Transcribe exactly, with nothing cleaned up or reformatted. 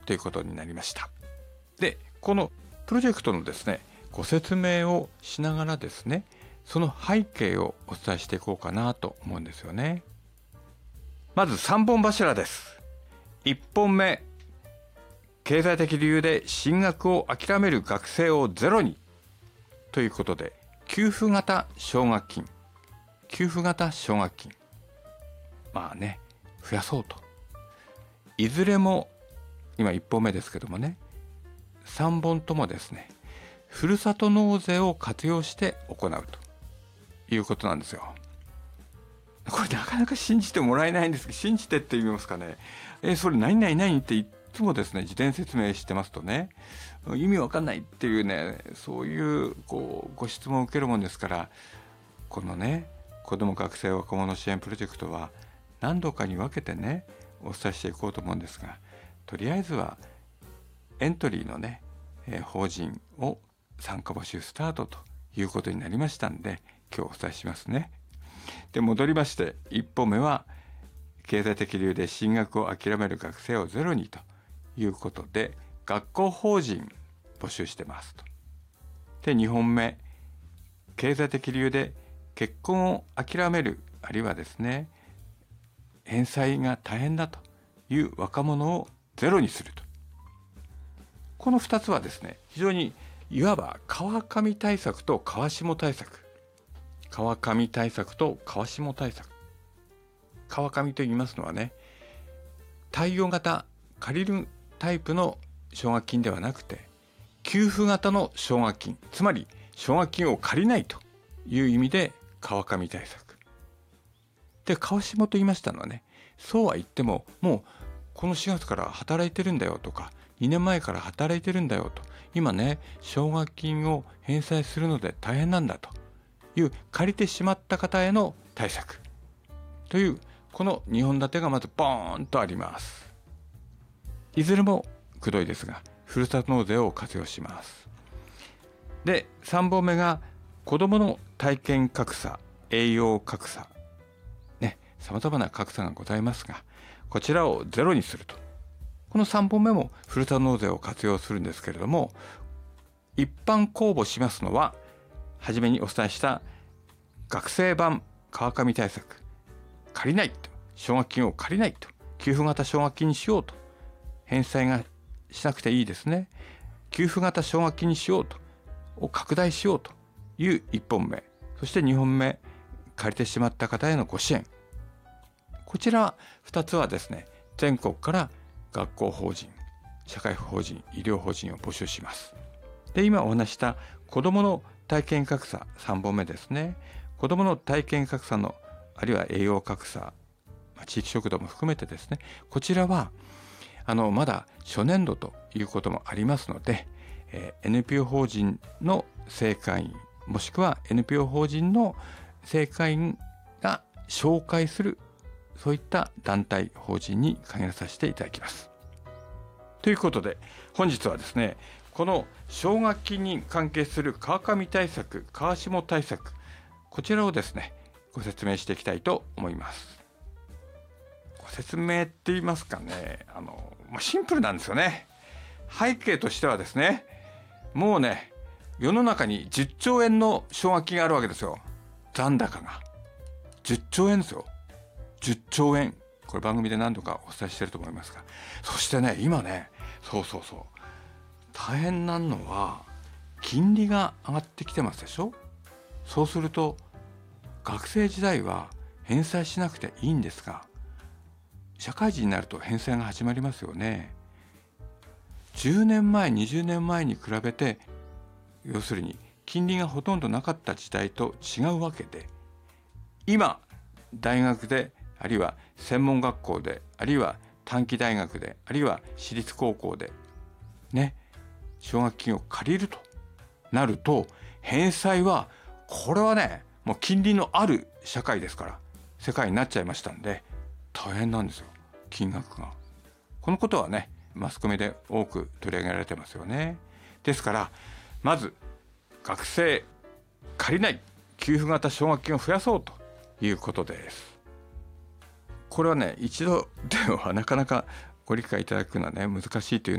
ということになりました。で、このプロジェクトのですね、ご説明をしながらですね、その背景をお伝えしていこうかなと思うんですよね。まずさんぼん柱です。いっぽんめ、経済的理由で進学を諦める学生をゼロにということで、給付型奨学金、給付型奨学金、まあね、増やそうと。いずれも今いっぽんめですけどもね、さんぼんともですね、ふるさと納税を活用して行うということなんですよ。これなかなか信じてもらえないんですけど、信じてって言いますかね、えそれ何々何っていつもですね、事前説明してますとね、意味わかんないっていうね、そういうこうご質問を受けるもんですから、このね、子ども学生若者支援プロジェクトは何度かに分けてね、お伝えしていこうと思うんですが、とりあえずはエントリーのね、えー、法人を参加募集スタートということになりましたんで、今日お伝えしますね。で、戻りまして、いっぽんめは経済的理由で進学を諦める学生をゼロにということで、学校法人募集してますと。で、にほんめ、経済的理由で結婚を諦める、あるいはですね、返済が大変だという若者をゼロにすると。このふたつはですね、非常にいわば川上対策と川下対策、川上対策と川下対策。川上と言いますのはね、貸与型借りるタイプの奨学金ではなくて、給付型の奨学金、つまり奨学金を借りないという意味で川上対策で、川下と言いましたのはね、そうは言ってももうこのしがつから働いてるんだよとか、にねんまえから働いてるんだよと、今ね奨学金を返済するので大変なんだという借りてしまった方への対策という、このにほん立てがまずボーンとあります。いずれもくどいですが、ふるさと納税を活用します。で、さんぼんめが子どもの体験格差、栄養格差ね、さまざまな格差がございますが、こちらをゼロにすると。このさんぼんめもふるさと納税を活用するんですけれども、一般公募しますのは、はじめにお伝えした学生版川上対策、借りないと、奨学金を借りないと、給付型奨学金にしようと、返済がしなくていいですね、給付型奨学金にしようと、を拡大しようといういっぽんめ、そしてにほんめ、借りてしまった方へのご支援。こちらふたつはですね、全国から学校法人、社会法人、医療法人を募集します。で、今お話した子どもの体験格差、さんぼんめですね。子どもの体験格差の、あるいは栄養格差、地域食堂も含めてですね、こちらはあのまだ初年度ということもありますので、えー、エヌピーオー 法人の正会員、もしくは エヌピーオー 法人の正会員が紹介する、そういった団体法人に限らさせていただきます。ということで、本日はですね、この奨学金に関係する川上対策、川下対策、こちらをですね、ご説明していきたいと思います。ご説明って言いますかね、あのシンプルなんですよね。背景としてはですね、もうね、世の中にじゅっちょうえんの奨学金があるわけですよ。残高がじゅっちょうえんですよ。じゅっちょうえん。これ番組で何度かお伝えしてると思いますが、そしてね、今ね、そうそうそう、大変なのは金利が上がってきてますでしょ。そうすると学生時代は返済しなくていいんですが、社会人になると返済が始まりますよね。じゅうねんまえ、にじゅうねんまえに比べて、要するに金利がほとんどなかった時代と違うわけで、今大学で、あるいは専門学校で、あるいは短期大学で、あるいは私立高校でね、奨学金を借りるとなると、返済はこれはね、もう金利のある社会ですから世界になっちゃいましたんで、大変なんですよ、金額が。このことはね、マスコミで多く取り上げられてますよね。ですからまず学生借りない給付型奨学金を増やそうということです。これはね、一度ではなかなかご理解いただくのはね、難しいという